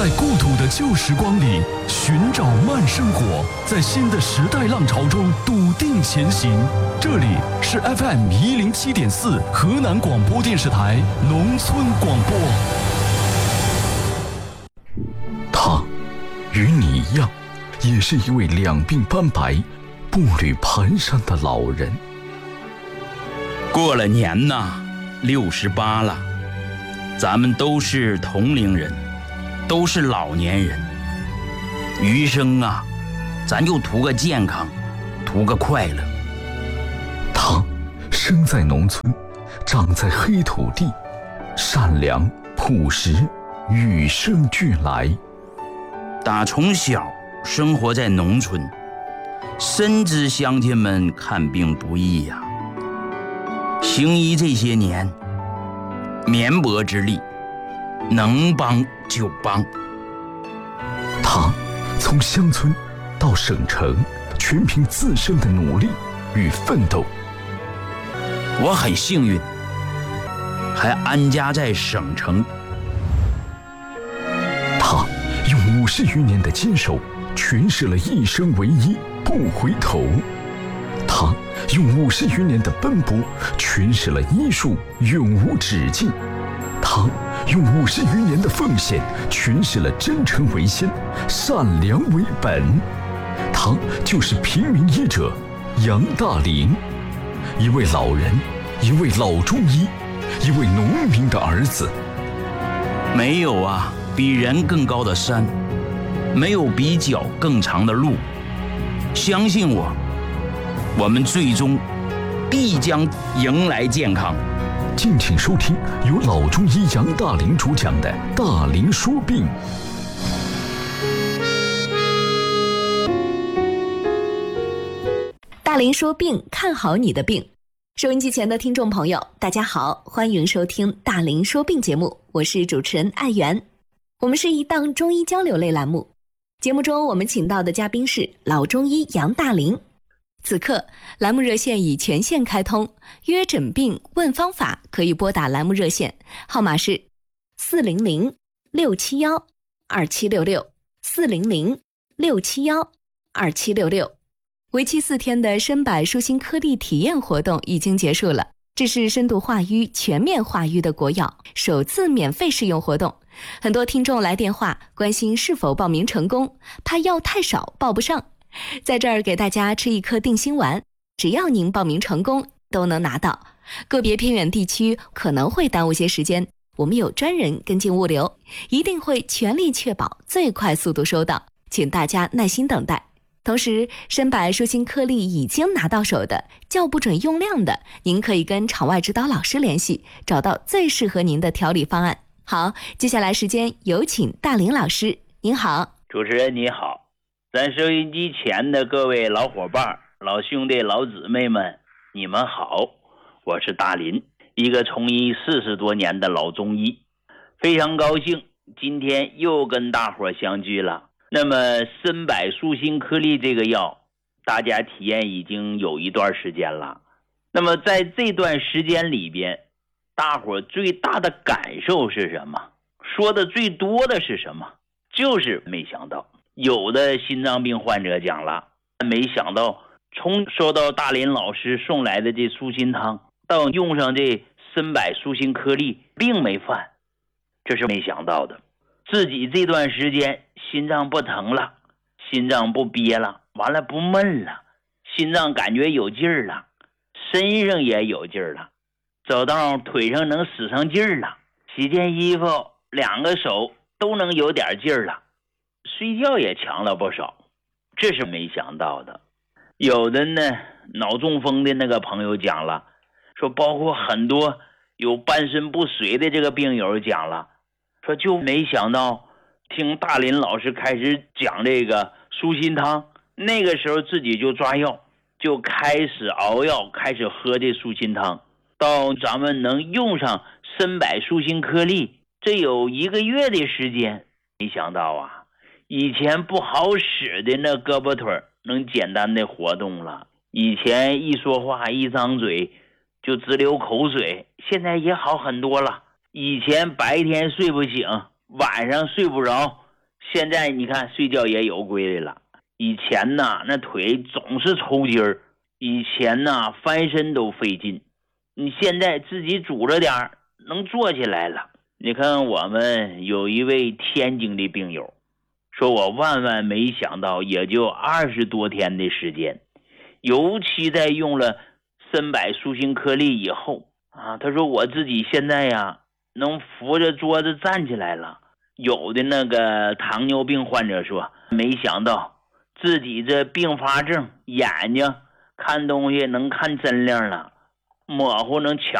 在故土的旧时光里寻找慢生活，在新的时代浪潮中笃定前行。这里是 FM107.4 河南广播电视台农村广播。他与你一样，也是一位两鬓斑白、步履蹒跚的老人。 过了年呐，68了，咱们都是同龄人，都是老年人。余生啊，咱就图个健康，图个快乐。 他生在农村，长在黑土地，善良朴实，与生俱来。 打从小生活在农村，深知乡亲们看病不易呀。行医这些年，绵薄之力，能帮就帮。 他从乡村到省城，全凭自身的努力与奋斗。 我很幸运，还安家在省城。 他用50余年的坚守，诠释了一生为一，不回头。他用50余年的奔波，诠释了医术永无止境。他用50余年的奉献，诠释了真诚为先，善良为本。他就是平民医者杨大林，一位老人，一位老中医，一位农民的儿子。 没有啊比人更高的山，没有比脚更长的路。相信我，我们最终必将迎来健康。 敬请收听由老中医杨大林主讲的《大林说病》。 大林说病，看好你的病。收音机前的听众朋友，大家好，欢迎收听大林说病节目，我是主持人艾媛。我们是一档中医交流类栏目，节目中我们请到的嘉宾是老中医杨大林。此刻栏目热线已全线开通，约诊病问方法可以拨打栏目热线，号码是400-671-2766，400-671-2766。为期4天的深柏舒心颗粒体验活动已经结束了，这是深度化瘀、全面化瘀的国药首次免费试用活动。很多听众来电话关心是否报名成功，怕药太少报不上。在这儿给大家吃一颗定心丸，只要您报名成功都能拿到。个别偏远地区可能会耽误些时间，我们有专人跟进物流，一定会全力确保最快速度收到，请大家耐心等待。同时，深柏舒心颗粒已经拿到手的，叫不准用量的，您可以跟场外指导老师联系，找到最适合您的调理方案。好，接下来时间有请大林老师。您好。 主持人你好，咱收音机前的各位老伙伴、老兄弟、老姊妹们，你们好，我是大林，一个从医40多年的老中医，非常高兴今天又跟大伙相聚了。那么深柏舒心颗粒这个药，大家体验已经有一段时间了。那么在这段时间里边，大伙最大的感受是什么？说的最多的是什么？就是没想到，有的心脏病患者讲了，没想到从收到大林老师送来的这舒心汤，到用上这深柏舒心颗粒，病没犯，这是没想到的。自己这段时间心脏不疼了，心脏不憋了，完了不闷了，心脏感觉有劲儿了，身上也有劲儿了，走道腿上能使上劲儿了，洗件衣服2个手都能有点劲儿了，睡觉也强了不少，这是没想到的。有的呢，脑中风的那个朋友讲了，说包括很多有半身不遂的这个病友讲了，说就没想到听大林老师开始讲这个舒心汤，那个时候自己就抓药，就开始熬药，开始喝这舒心汤，到咱们能用上深柏舒心颗粒，这有1个月的时间。没想到啊，以前不好使的那胳膊腿能简单的活动了，以前一说话一张嘴就直流口水，现在也好很多了。以前白天睡不醒，晚上睡不着， 现在你看睡觉也有规律了。以前呢那腿总是抽筋儿，以前呢翻身都费劲，你现在自己拄着点能坐起来了。你看我们有一位天津的病友说，我万万没想到也就20多天的时间，尤其在用了参柏舒心颗粒以后啊，他说我自己现在呀能扶着桌子站起来了。有的那个糖尿病患者说，没想到自己这并发症眼睛看东西能看真亮了，模糊能瞧